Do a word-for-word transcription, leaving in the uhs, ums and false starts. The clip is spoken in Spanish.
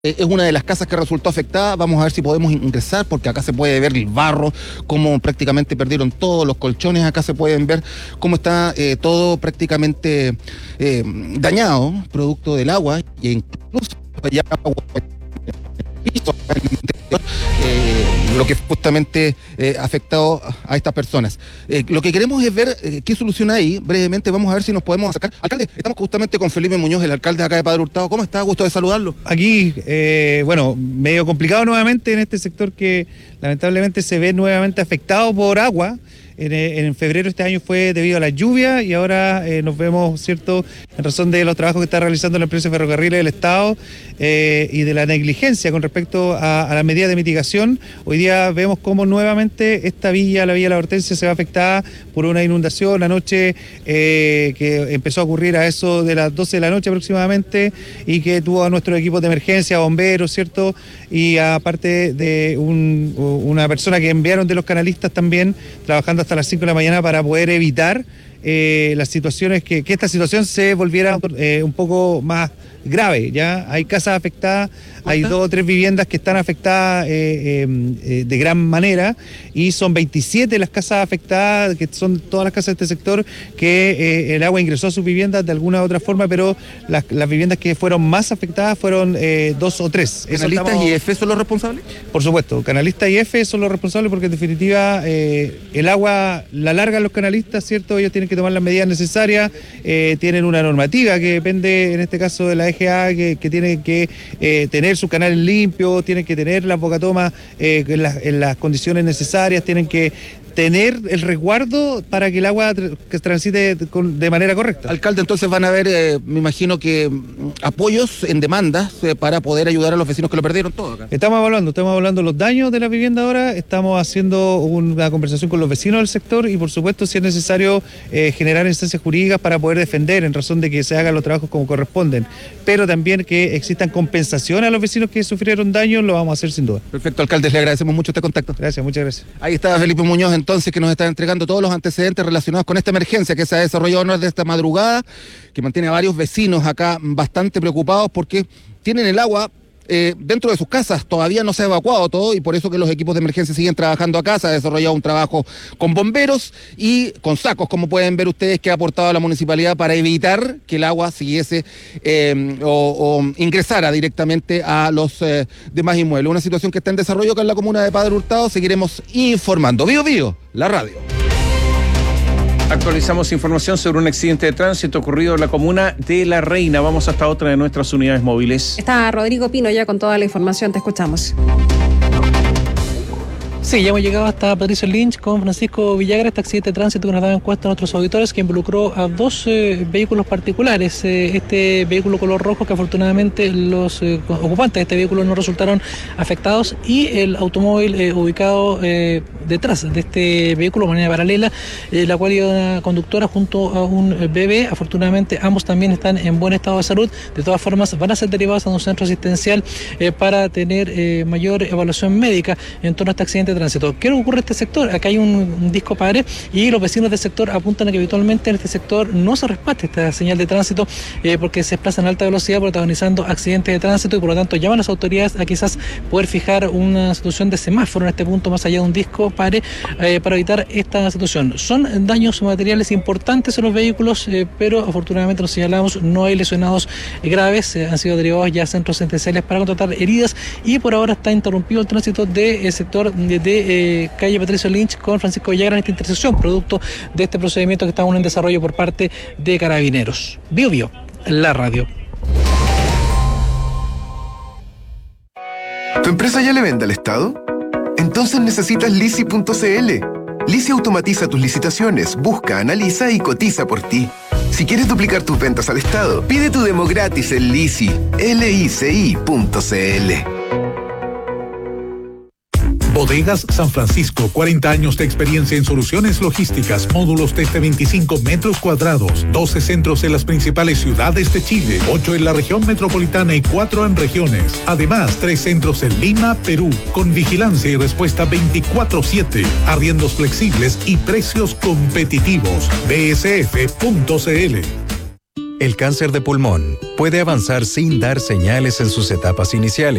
Eh, es una de las casas que resultó afectada. Vamos a ver si podemos ingresar, porque acá se puede ver el barro, cómo prácticamente perdieron todos los colchones. Acá se pueden ver cómo está eh, todo prácticamente eh, dañado, producto del agua, e incluso ya agua piso en el interior, eh, lo que justamente eh, ha afectado a estas personas. Eh, lo que queremos es ver eh, qué solución hay. Brevemente vamos a ver si nos podemos acercar. Alcalde, estamos justamente con Felipe Muñoz, el alcalde de acá de Padre Hurtado. ¿Cómo está? Gusto de saludarlo. Aquí, eh, bueno, medio complicado nuevamente en este sector que lamentablemente se ve nuevamente afectado por agua. En, en febrero este año fue debido a la lluvia y ahora eh, nos vemos, ¿cierto?, en razón de los trabajos que está realizando la empresa de ferrocarriles del Estado eh, y de la negligencia con respecto a, a las medidas de mitigación. Hoy día vemos cómo nuevamente esta villa, la Villa La Hortensia, se ve afectada por una inundación anoche eh, que empezó a ocurrir a eso de las doce de la noche aproximadamente y que tuvo a nuestros equipos de emergencia, bomberos, ¿cierto?, y aparte de un, una persona que enviaron de los canalistas también trabajando hasta las cinco de la mañana para poder evitar eh, las situaciones, que, que esta situación se volviera eh, un poco más grave. Ya hay casas afectadas, hay dos o tres viviendas que están afectadas eh, eh, de gran manera, y son veintisiete las casas afectadas, que son todas las casas de este sector, que eh, el agua ingresó a sus viviendas de alguna u otra forma, pero las, las viviendas que fueron más afectadas fueron eh, dos o tres. ¿Canalistas estamos... y I F son los responsables? Por supuesto, Canalistas y I F son los responsables, porque en definitiva eh, el agua la largan los canalistas, ¿cierto? Ellos tienen que tomar las medidas necesarias, eh, tienen una normativa que depende, en este caso, de la E G A, que, que tiene que eh, tener sus canales limpios, tienen que tener las bocatomas eh, en, las, en las condiciones necesarias, tienen que tener el resguardo para que el agua tr que transite de manera correcta. Alcalde, entonces van a haber, eh, me imagino que apoyos en demandas eh, para poder ayudar a los vecinos que lo perdieron todo acá. Estamos evaluando, estamos evaluando los daños de la vivienda ahora, estamos haciendo una conversación con los vecinos del sector y por supuesto si es necesario eh, generar instancias jurídicas para poder defender en razón de que se hagan los trabajos como corresponden, pero también que existan compensaciones a los vecinos que sufrieron daños, lo vamos a hacer sin duda. Perfecto, alcalde, le agradecemos mucho este contacto. Gracias, muchas gracias. Ahí está Felipe Muñoz, entonces, que nos está entregando todos los antecedentes relacionados con esta emergencia que se ha desarrollado desde esta madrugada, que mantiene a varios vecinos acá bastante preocupados porque tienen el agua eh, dentro de sus casas. Todavía no se ha evacuado todo y por eso que los equipos de emergencia siguen trabajando acá. Se ha desarrollado un trabajo con bomberos y con sacos, como pueden ver ustedes, que ha aportado la municipalidad para evitar que el agua siguiese eh, o, o ingresara directamente a los eh, demás inmuebles. Una situación que está en desarrollo acá en la comuna de Padre Hurtado. Seguiremos informando. Bio Bio, la radio. Actualizamos información sobre un accidente de tránsito ocurrido en la comuna de La Reina. Vamos hasta otra de nuestras unidades móviles. Está Rodrigo Pino ya con toda la información. Te escuchamos. Sí, ya hemos llegado hasta Patricio Lynch con Francisco Villagra, este accidente de tránsito que nos daba en cuenta a nuestros auditores, que involucró a dos eh, vehículos particulares. Eh, este vehículo color rojo, que afortunadamente los eh, ocupantes de este vehículo no resultaron afectados, y el automóvil eh, ubicado eh, detrás de este vehículo de manera paralela, eh, la cual iba una conductora junto a un bebé. Afortunadamente ambos también están en buen estado de salud. De todas formas van a ser derivados a un centro asistencial eh, para tener eh, mayor evaluación médica en torno a este accidente de tránsito. ¿Qué ocurre en este sector? Acá hay un, un disco padre y los vecinos del sector apuntan a que habitualmente en este sector no se respete esta señal de tránsito eh, porque se desplazan a alta velocidad protagonizando accidentes de tránsito, y por lo tanto llaman a las autoridades a quizás poder fijar una situación de semáforo en este punto más allá de un disco padre eh, para evitar esta situación. Son daños materiales importantes en los vehículos, eh, pero afortunadamente nos señalamos, no hay lesionados graves, eh, han sido derivados ya a centros asistenciales para contratar heridas, y por ahora está interrumpido el tránsito del sector de, de eh, calle Patricio Lynch con Francisco Villagra en esta intersección, producto de este procedimiento que está aún en desarrollo por parte de Carabineros. Bio Bio, la radio. ¿Tu empresa ya le vende al Estado? Entonces necesitas Lisi punto c l. Lisi automatiza tus licitaciones, busca, analiza y cotiza por ti. Si quieres duplicar tus ventas al Estado, pide tu demo gratis en Lisi, L I C I punto c l. Bodegas San Francisco, cuarenta años de experiencia en soluciones logísticas, módulos desde veinticinco metros cuadrados, doce centros en las principales ciudades de Chile, ocho en la región metropolitana y cuatro en regiones. Además, tres centros en Lima, Perú, con vigilancia y respuesta veinticuatro siete, arriendos flexibles y precios competitivos. B S F punto c l. El cáncer de pulmón puede avanzar sin dar señales en sus etapas iniciales.